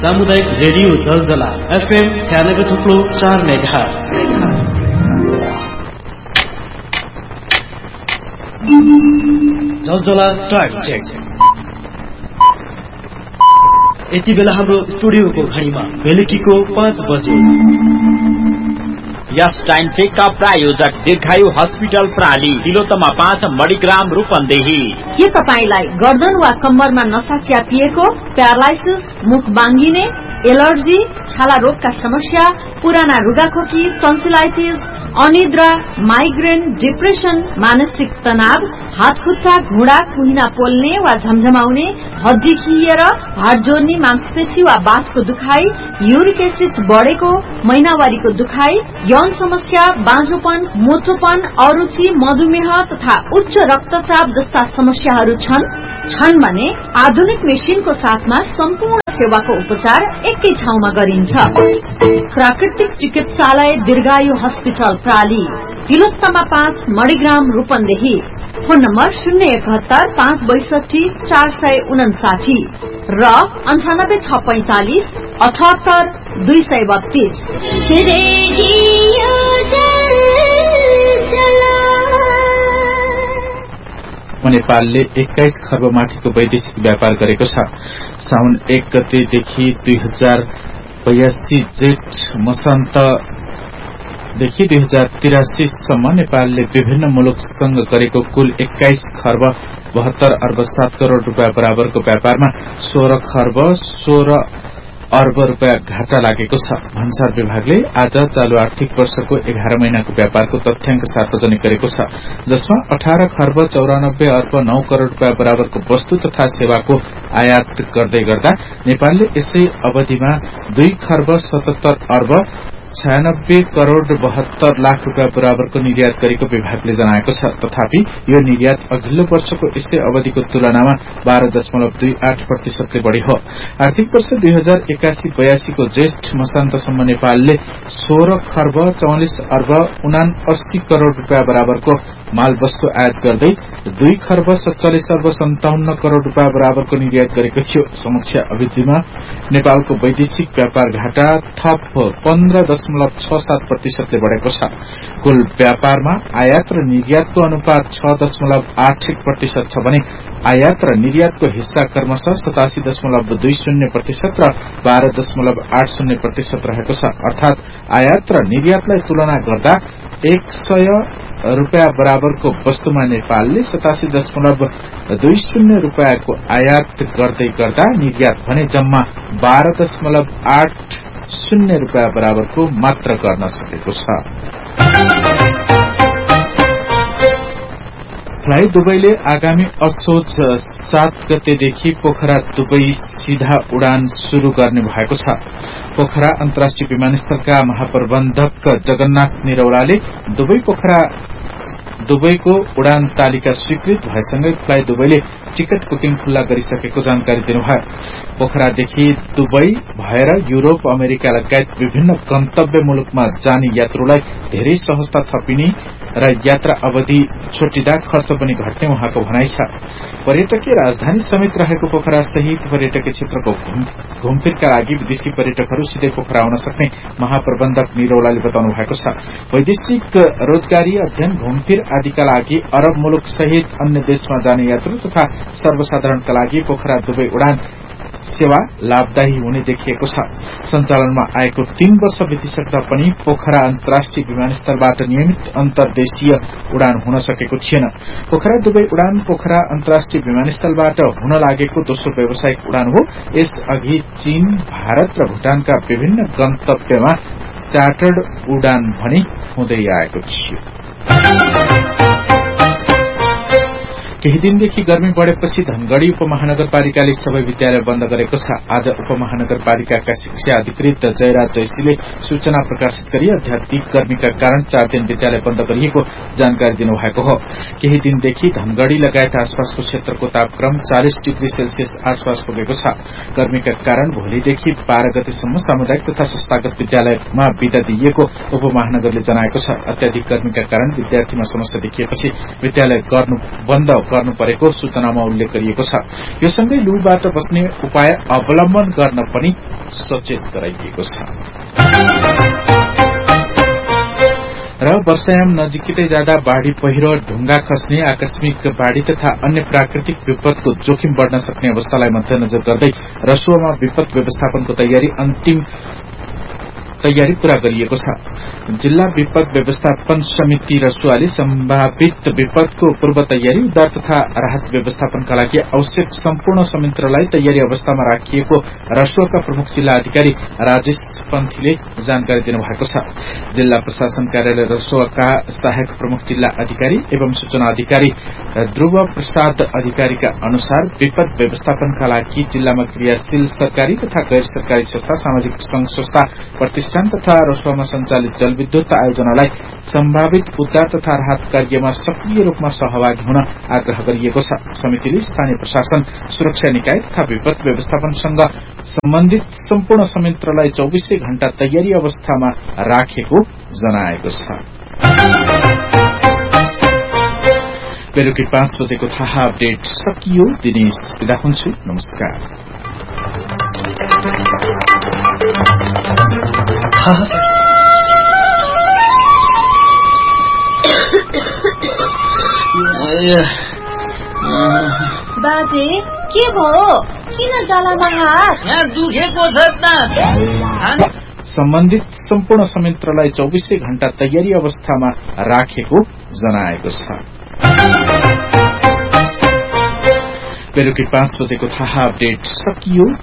सामुदायिक radio Zalzala FM 96.4 megahertz. Zalzala time check. यति बेला हाम्रो स्टुडियोको घडीमा बेलुकीको 5 बज्यो। यस टाइम चेकका प्रायोजक दीर्घायु हस्पिटल प्राली, तिलोत्तमा 5 मणिग्राम रूपन्देही। के तपाईलाई गर्दन वा कम्मरमा नसा च्यापिएको, प्यारालाइसिस, मुख बाङ्गिने, एलर्जी, छाला रोगका समस्या, पुराना रुगाखोकी, टन्सिलाइटिस, अनिद्रा, माइग्रेन, डिप्रेसन, मानसिक तनाव, हातखुट्टा, घुँडा, कुहिना पोल्ने वा झमझमाउने, हड्डी खिएर, हाड जोड्ने, मांसपेशी वा बाथको दुखाइ, युरिक एसिड बढेको, महिनावारीको दुखाइ, यौन समस्या, बाँझोपन, मोटोपन, अरुचि, मधुमेह तथा उच्च रक्तचाप जस्ता समस्याहरू छन् भने आधुनिक मेसिनको साथमा सम्पूर्ण सेवाको उपचार एकै ठाउँमा गरिन्छ। प्राकृतिक चिकित्सालय दीर्घायु hospital प्राली, Tilottama 5 Manigram Rupandehi. Phone number 071 562 459 र 98645 78 232। नेपालले 21 खर्ब माथिको वैदेशिक व्यापार गरेको छ। साउन 1 गतेदेखि 2082 जेठ मसान्तदेखि 2083 सम्म नेपालले विभिन्न मुलुकसँग गरेको कुल 21 खर्ब 72 अर्ब 7 करोड़ रूपियाँ बराबरको व्यापारमा 16 खर्ब 16 अर्ब रूपियाँ घाटा लागेको छ। भन्सार विभागले आज चालू आर्थिक वर्षको 11 महिनाको व्यापारको तथ्याङ्क सार्वजनिक गरेको छ, जसमा 18 खर्ब 94 अर्ब 9 करोड़ रूपियाँ बराबरको वस्तु तथा सेवाको आयात गर्दै गर्दा नेपालले यसै अवधिमा 2 खर्ब 77 अर्ब 96 करोड़ 72 लाख रूपियाँ बराबरको निर्यात गरेको विभागले जनाएको छ। तथापि यो निर्यात अघिल्लो वर्षको यसै अवधिको तुलनामा 12.28% बढी हो। आर्थिक वर्ष 2081-82 को जेठ मसान्तसम्म नेपालले 16 खर्ब 44 अर्ब 79 करोड़ रूपियाँ बराबरको माल वस्तु आयात गर्दै 2 खर्ब 47 अर्ब 57 करोड़ रूपियाँ बराबरको निर्यात गरेको थियो। समीक्षा अवधिमा नेपालको वैदेशिक व्यापार घाटा थप 15.67% बढेको छ। कुल व्यापारमा आयात र निर्यातको अनुपात 6.81% छ भने आयात र निर्यातको हिस्सा क्रमशः 87.20% र 12.80% रहेको छ। अर्थात आयात र निर्यातलाई तुलना गर्दा 100 रूपियाँ बराबरको वस्तुमा नेपालले 87.20 रूपियाँको आयात गर्दै गर्दा निर्यात भने जम्मा 12.80 रूपियाँ बराबरको मात्र गर्न सकेको छ। फ्लाइ दुबईले आगामी असोज 7 गतेदेखि पोखरा दुबई सीधा उडान शुरू गर्ने भएको छ। पोखरा अन्तर्राष्ट्रिय विमानस्थलका महाप्रबन्धक जगन्नाथ निरौलाले दुबई पोखरा दुबईको उडान तालिका स्वीकृत भएसँगै फ्लाइ दुबईले टिकट बुकिङ खुल्ला गरिसकेको जानकारी दिनुभयो। पोखरादेखि दुबई भएर युरोप, अमेरिका लगायत विभिन्न गन्तव्य मुलुकमा जाने यात्रुलाई धेरै सहजता थपिने र यात्रा अवधि छोटिँदा खर्च पनि घट्ने उहाँको भनाइ छ। पर्यटकीय राजधानी समेत रहेको पोखरा सहित पर्यटकीय क्षेत्रको घुमफिरका लागि विदेशी पर्यटकहरू सिधै पोखरा आउन सक्ने महाप्रबन्धक निरौलाले बताउनु भएको छ। वैदेशिक रोजगारी, अध्ययन, घुमफिर आदिका लागि अरब मुलुक सहित अन्य देशमा जाने यात्रु तथा सर्वसाधारणका लागि पोखरा दुबई उडान सेवा लाभदायी हुने देखिएको छ। सञ्चालनमा आएको 3 वर्ष बितिसक्दा पनि पोखरा अन्तर्राष्ट्रिय विमानस्थलबाट नियमित अन्तर्देशीय उडान हुन सकेको थिएन। पोखरा दुबई उडान पोखरा अन्तर्राष्ट्रिय विमानस्थलबाट हुन लागेको दोस्रो व्यावसायिक उडान हो। यस अघि चीन, भारत र भूटानका विभिन्न गन्तव्यमा चार्टर्ड उडान भने हुँदै आएको थियो। केही दिनदेखि गर्मी बढेपछि धनगढ़ी उपमहानगरपालिकाले सबै विद्यालय बन्द गरेको छ। आज उपमहानगरपालिकाका शिक्षा अधिकृत जयराज जयसीले सूचना प्रकाशित गरी आध्यात्मिक गर्मीका कारण 4 दिन विद्यालय बन्द गरिएको जानकारी दिनुभएको हो। केही दिनदेखि धनगढ़ी लगायत आसपासको क्षेत्रको तापक्रम 40 डिग्री सेल्सियस आसपास पुगेको छ। गर्मीका कारण भोलिदेखि 12 गतेसम्म सामुदायिक तथा संस्थागत विद्यालयमा बिदा दिइएको उपमहानगरले जनाएको छ। अत्याधिक गर्मीका कारण विद्यार्थीमा समस्या देखिएपछि विद्यालय बन्द गर्नु परेको सूचनामा उल्लेख गरिएको छ। यो सँगै लूबाट बस्ने उपाय अवलम्बन गर्न पनि सचेत गराइएको छ। र वर्षायाम नजिकै जाँदा बाढ़ी पहिरो, ढुंगा खस्ने, आकस्मिक बाढ़ी तथा अन्य प्राकृतिक विपदको जोखिम बढ़न सक्ने अवस्थालाई मध्यनजर गर्दै रसुवामा विपद व्यवस्थापनको अन्तिम तयारी पूरा गरिएको छ। जिल्ला विपद व्यवस्थापन समिति रसुवाले सम्भावित विपदको पूर्व तयारी, उद्धार तथा राहत व्यवस्थापनका लागि आवश्यक सम्पूर्ण संयन्त्रलाई तयारी अवस्थामा राखिएको रसुवाका प्रमुख जिल्ला अधिकारी राजेश पन्थीले जानकारी दिनुभएको छ। जिल्ला प्रशासन कार्यालय रसुवाका सहायक प्रमुख जिल्ला अधिकारी एवं सूचना अधिकारी ध्रुव प्रसाद अधिकारीका अनुसार विपद व्यवस्थापनका लागि जिल्लामा क्रियाशील सरकारी तथा गैर सरकारी संस्था, सामाजिक संघ संस्था, प्रतिष्ठान तथा रसुवामा सञ्चालित जलविद्युत आयोजनालाई सम्भावित उद्धार तथा राहत कार्यमा सक्रिय रूपमा सहभागी हुन आग्रह गरिएको छ। समितिले स्थानीय प्रशासन, सुरक्षा निकाय तथा विपद व्यवस्थापनसँग सम्बन्धित सम्पूर्ण संयन्त्रलाई 24 घण्टा तयारी अवस्थामा राखेको जनाएको छ। बेलुकी 5 बजेको थाहा अपडेट सकियो। दिनेश बिदा हुन्छु। नमस्कार। बाजे के भयो? किन जालामा हात? यहाँ दुखेको छ त। सम्बन्धित सम्पूर्ण संयन्त्रलाई 24 घण्टा तयारी अवस्थामा राखेको जनाएको छ। बेलुकी 5 बजेको थाहा अपडेट सकियो।